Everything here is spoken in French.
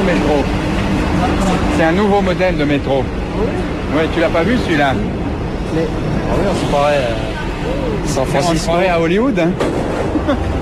métro. C'est un nouveau modèle de métro. Oui, tu l'as pas vu celui-là? Oui, on se croirait San On se Francisco. croirait à Hollywood, hein.